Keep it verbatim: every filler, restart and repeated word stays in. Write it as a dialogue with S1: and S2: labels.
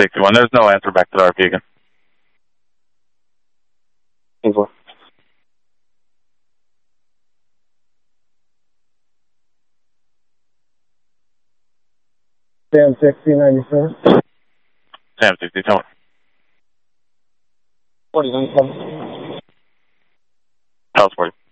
S1: sixty-one. There's no answer back to the R P again.
S2: Info. Sam sixty ninety-seven.
S1: Sam sixty, tell me.
S2: forty-nine.
S1: House forty.